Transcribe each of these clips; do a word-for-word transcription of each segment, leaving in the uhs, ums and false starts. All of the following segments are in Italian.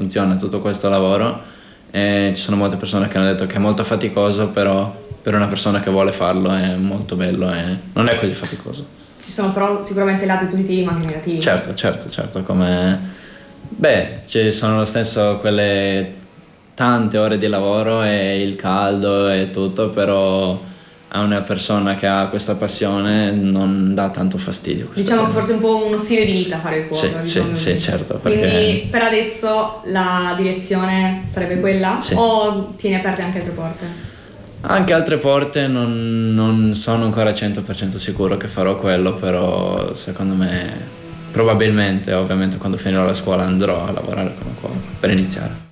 funziona tutto questo lavoro, e ci sono molte persone che hanno detto che è molto faticoso, però per una persona che vuole farlo è molto bello e non è così faticoso. Ci sono però sicuramente lati positivi ma anche negativi. Certo, certo, certo, come beh, ci sono lo stesso quelle tante ore di lavoro e il caldo e tutto, però a una persona che ha questa passione non dà tanto fastidio. Diciamo che cosa. forse è un po' uno stile di vita fare il cuoco. Sì, diciamo sì, sì, certo. Perché... Quindi per adesso la direzione sarebbe quella, sì, o tieni aperte anche altre porte? Anche altre porte, non, non sono ancora cento per cento sicuro che farò quello, però secondo me probabilmente, ovviamente quando finirò la scuola andrò a lavorare come cuoco per iniziare.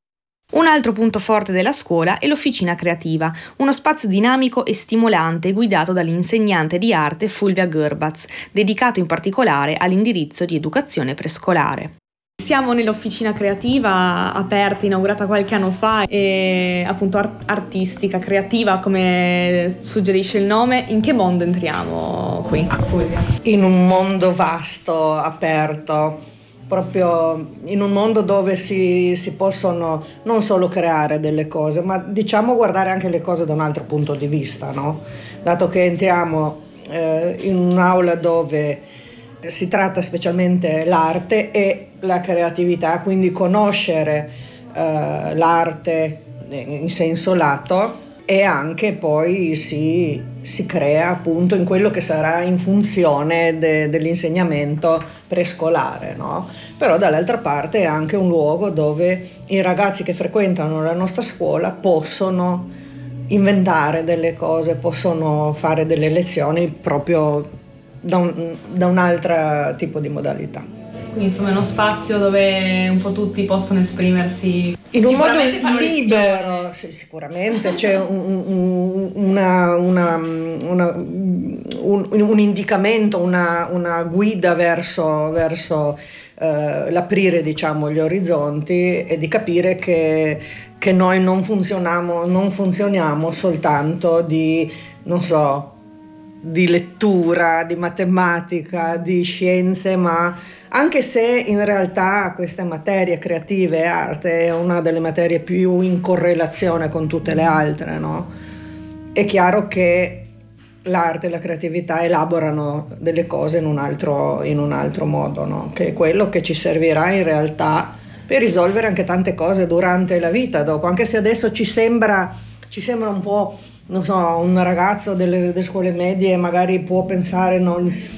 Un altro punto forte della scuola è l'Officina Creativa, uno spazio dinamico e stimolante guidato dall'insegnante di arte Fulvia Gerbaz, dedicato in particolare all'indirizzo di educazione prescolare. Siamo nell'Officina Creativa, aperta, inaugurata qualche anno fa, e appunto art- artistica, creativa, come suggerisce il nome. In che mondo entriamo qui, Fulvia? In un mondo vasto, aperto, proprio in un mondo dove si, si possono non solo creare delle cose, ma diciamo guardare anche le cose da un altro punto di vista, no? Dato che entriamo eh, in un'aula dove si tratta specialmente l'arte e la creatività, quindi conoscere eh, l'arte in senso lato, e anche poi si, si crea appunto in quello che sarà in funzione de, dell'insegnamento prescolare, no? Però dall'altra parte è anche un luogo dove i ragazzi che frequentano la nostra scuola possono inventare delle cose, possono fare delle lezioni proprio da un, da un altro tipo di modalità. Quindi insomma è uno spazio dove un po' tutti possoun esprimersi in un modo libero, sì, sicuramente c'è un, un, una, una, una, un, un indicamento, una, una guida verso, verso eh, l'aprire, diciamo, gli orizzonti, e di capire che, che noi non funzioniamo, non funzioniamo soltanto di, non so, di lettura, di matematica, di scienze, ma anche se in realtà queste materie creative e arte è una delle materie più in correlazione con tutte le altre, no? È chiaro che l'arte e la creatività elaborano delle cose in un altro, in un altro modo, no? Che è quello che ci servirà in realtà per risolvere anche tante cose durante la vita dopo, anche se adesso ci sembra, ci sembra un po', non so, un ragazzo delle, delle scuole medie magari può pensare non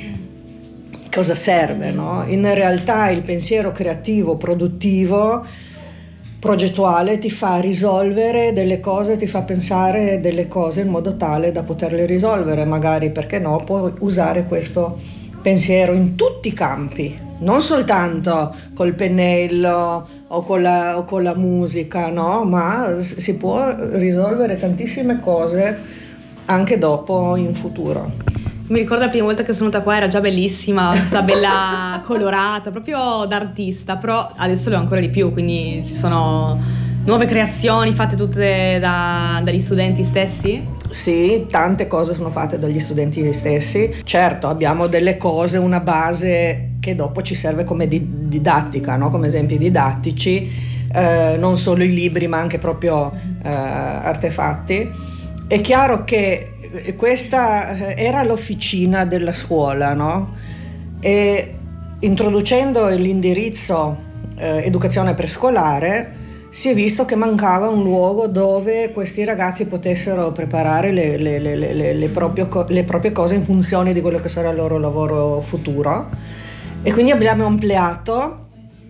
cosa serve, no? In realtà il pensiero creativo, produttivo, progettuale ti fa risolvere delle cose, ti fa pensare delle cose in modo tale da poterle risolvere, magari, perché no, puoi usare questo pensiero in tutti i campi, non soltanto col pennello o con la, o con la musica, no? Ma si può risolvere tantissime cose anche dopo, in futuro. Mi ricordo la prima volta che sono venuta qua, era già bellissima, tutta bella colorata, proprio da artista, però adesso lo è ancora di più, quindi ci sono nuove creazioni fatte tutte da, dagli studenti stessi? Sì, tante cose sono fatte dagli studenti stessi. Certo, abbiamo delle cose, una base che dopo ci serve come di, didattica, no? Come esempi didattici, eh, non solo i libri ma anche proprio eh, artefatti. È chiaro che questa era l'officina della scuola, no? E introducendo l'indirizzo eh, educazione prescolare si è visto che mancava un luogo dove questi ragazzi potessero preparare le, le, le, le, le, proprie, le proprie cose in funzione di quello che sarà il loro lavoro futuro, e quindi abbiamo ampliato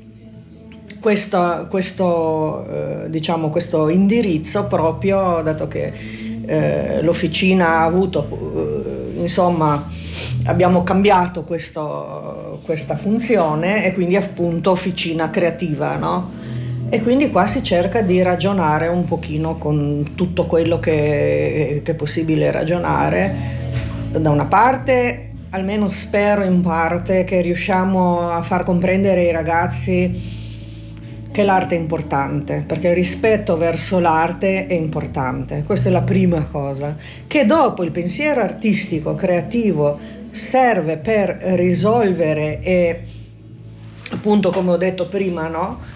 questo, questo, eh, diciamo, questo indirizzo proprio, dato che Eh, l'officina ha avuto, eh, insomma, abbiamo cambiato questo, questa funzione, e quindi appunto officina creativa, no? E quindi qua si cerca di ragionare un pochino con tutto quello che, che è possibile ragionare. Da una parte, almeno spero in parte, che riusciamo a far comprendere ai ragazzi che l'arte è importante, perché il rispetto verso l'arte è importante, questa è la prima cosa, che dopo il pensiero artistico, creativo serve per risolvere e, appunto, come ho detto prima, no?